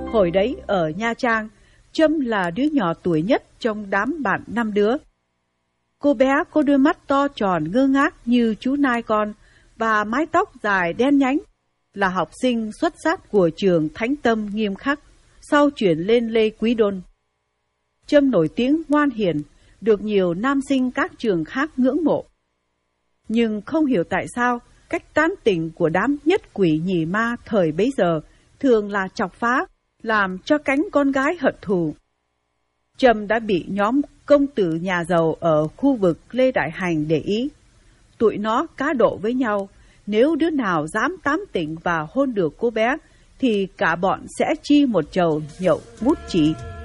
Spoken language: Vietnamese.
Hồi đấy ở Nha Trang, Trâm là đứa nhỏ tuổi nhất trong đám bạn 5 đứa. Cô bé có đôi mắt to tròn ngơ ngác như chú nai con và mái tóc dài đen nhánh, là học sinh xuất sắc của trường Thánh Tâm Nghiêm Khắc, sau chuyển lên Lê Quý Đôn. Trâm nổi tiếng ngoan hiền, được nhiều nam sinh các trường khác ngưỡng mộ. Nhưng không hiểu tại sao, cách tán tỉnh của đám nhất quỷ nhì ma thời bấy giờ thường là chọc phá, làm cho cánh con gái hận thù. Trâm đã bị nhóm công tử nhà giàu ở khu vực Lê Đại Hành để ý. Tụi nó cá độ với nhau, nếu đứa nào dám tán tỉnh và hôn được cô bé, thì cả bọn sẽ chi một chầu nhậu mút chỉ.